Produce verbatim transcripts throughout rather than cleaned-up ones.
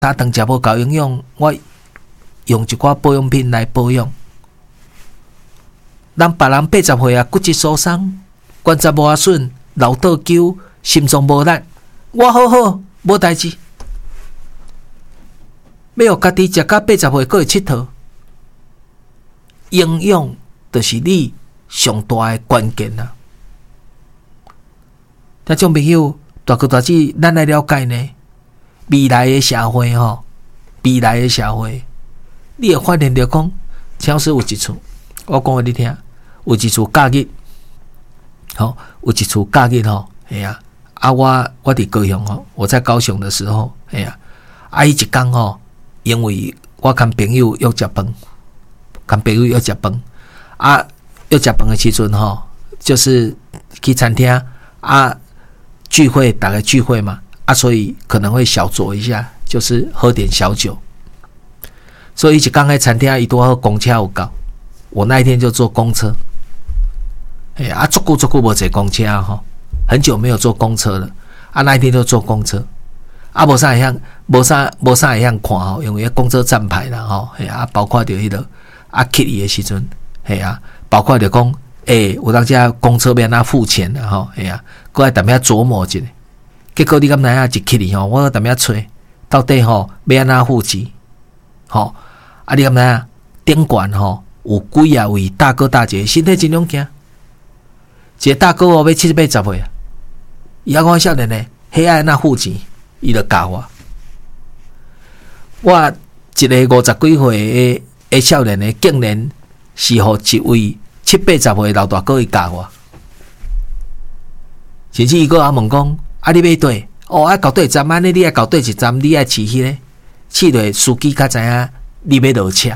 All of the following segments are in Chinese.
三顿食无够营养，我用一寡保养品来保养。咱别人八十岁啊，骨质疏松、关节磨损、脑倒球、心脏无力，我好好无代志。要互家己食到八十岁，阁会佚佗，营养就是你上大的关键啊！听众朋友，大哥大姐，咱来了解呢，未来的社会吼，未来的社会，你会发现到讲，超市有一处，我讲给你听，有一处假日，吼，有一处假日吼，哎呀，啊我我伫高雄吼，我在高雄的时候，哎呀，啊伊一工吼，因为我跟朋友约食饭，跟朋友约食饭，啊约食饭的时阵吼，就是去餐厅啊。聚会，大概聚会嘛，啊，所以可能会小酌一下，就是喝点小酒。所以一刚开餐厅，伊多喝公车有够。我那一天就坐公车，哎啊，足久足久无坐公车啊，吼，很久没有坐公车了。啊，那一天就坐公车，啊，无啥会晓，无啥无啥会晓看吼，因为公车站牌啦，吼，哎啊，包括着迄个啊，去伊的时阵，哎啊，包括着讲。诶、欸，有当家公车要安怎付钱的吼，哎呀，搁来踮遐琢磨一下。结果你敢知影一去哩吼，我踮遐找到底吼要安怎付钱，吼啊！你敢知影顶悬吼有几啊位大哥大姐身体真勇健，一个大哥哦要七十八十岁啊，伊还讲少年呢，迄爱安怎付钱，伊就教我。我一个五十几岁的的少年呢，竟然是互一位。七八十岁老大哥伊教我，甚至伊个阿问讲：啊，你要对？哦，啊，到对站安尼，你爱到对一站，你爱饲迄个，饲落司机较知影你要落车。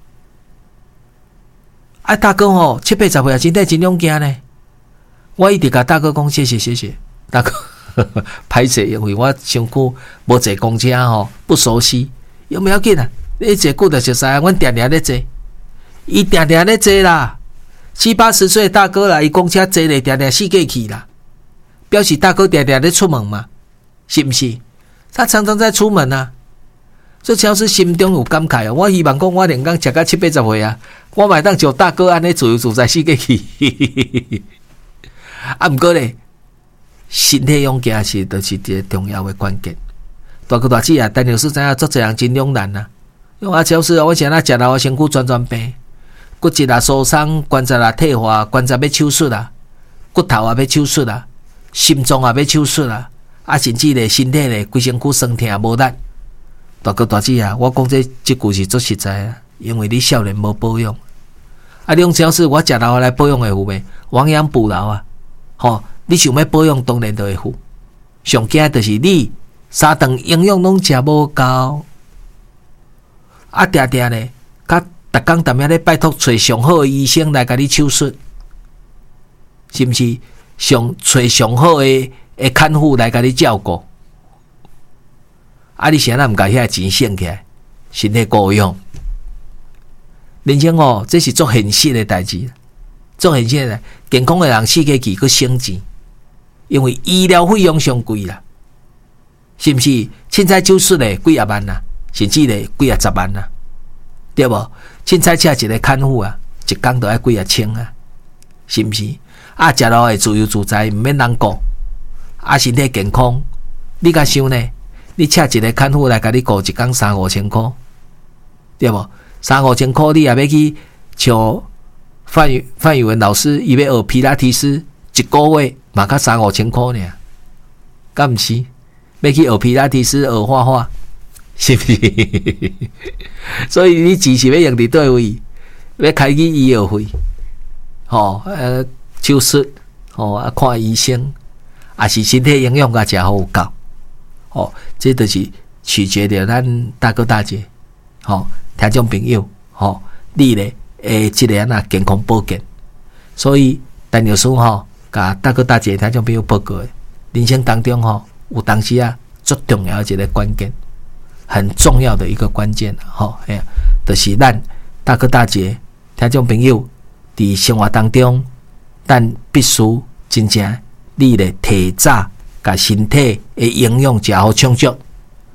啊，大哥吼，七八十岁真体真勇健呢。我一直甲大哥讲谢谢谢谢，大哥歹势，因为我上久无坐公车吼，不熟悉，有没要紧啊？你坐久就熟悉，阮定定咧坐，伊定定咧坐啦。七八十岁大哥啦，伊公车坐咧，定定四界去啦，表示大哥定定咧出门嘛，是不是？他常常在出门啊，这超是心中有感慨啊！我希望讲我连讲食到七八十岁啊，我嘛当像大哥安尼自由自在四界去。啊，毋过咧，身体勇健是就是一个重要的关键。大哥大姐啊，陈老师知影做这样真两难啊！因为啊，超市我现在食到我身躯转转病。骨质啊疏松，关节啊退化，关节要手术啊，骨头啊要手术啊，心脏啊要手术啊，啊甚至咧身体咧规身躯酸痛无力。大哥大姐啊，我讲这这句是足实在啊，因为你少年无保养。啊，你用超市我食老来保养会有袂？亡羊补牢啊！吼、哦，你想要保养，当然就会有。上惊就是你三顿营养拢食无够，啊，定定咧，甲。逐工踮遐咧拜托找上好的医生来甲你手术，是毋是？上找上好的的看护来甲你照顾。啊，你现在毋甲遐钱省起来，身体顾养。人生哦，这是做现实的代志，做现实的健康的人世界去去省钱，因为医疗费用上贵啦，是毋是？凊彩手术咧几啊万啦，甚至咧几啊十万啦。对无？凊彩请一个看护啊，一工都要几啊千啊，是毋是？啊，食落会自由自在，毋免人顾，啊，身体健康。你甲想呢？你请一个看护来甲你顾一工三五千箍，对无？三五千箍，你也要去像范宇范宇文老师，伊要学皮拉提斯，一个月嘛才三五千箍呢，敢毋是？要去学皮拉提斯，学画画。是不是？所以你钱是要用伫对位，要开去医药费，吼、哦，呃，手术，吼、哦，啊，看医生，啊是身体营养甲食好有够，哦，这就是取决于咱大哥大姐，吼、哦，听众朋友，吼、哦，你咧，诶，即个啊健康保健，所以陈老师吼，甲大哥大姐听众朋友报告的，人生当中吼，有当时啊，最重要的一个关键。很重要的一个关键，吼，哎呀，就是咱大哥大姐、听众朋友伫生活当中，咱必须真正你咧提早甲身体的营养食好充足，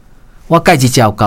我盖一只有够